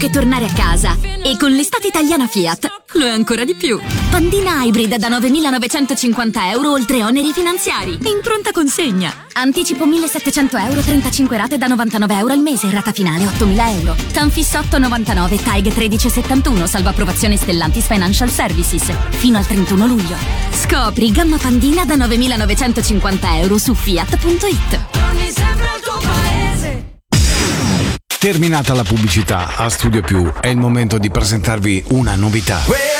che tornare a casa. E con l'estate italiana Fiat lo è ancora di più. Pandina Hybrid da 9.950 euro oltre oneri finanziari. In pronta consegna. Anticipo 1.700 euro, 35 rate da 99 euro al mese, rata finale 8.000 euro. Tanfis 899, TAEG 1371, salvo approvazione Stellantis Financial Services. Fino al 31 luglio. Scopri gamma Pandina da 9.950 euro su Fiat.it. Terminata la pubblicità, a Studio Più è il momento di presentarvi una novità.